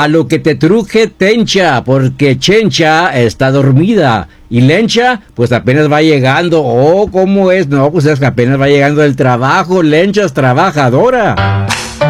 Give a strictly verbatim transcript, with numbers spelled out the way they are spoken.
A lo que te truje Tencha, porque Chencha está dormida. Y Lencha, pues apenas va llegando. Oh, ¿cómo es? No, pues es que apenas va llegando del trabajo. Lencha es trabajadora.